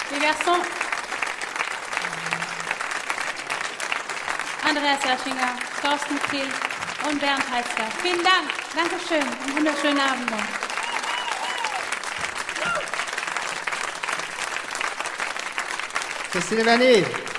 Les garçons. Andreas Erschinger, Thorsten Kriel und Bernd Heitzler. Vielen Dank. Dankeschön. Einen wunderschönen Abend noch. Christine Vernier.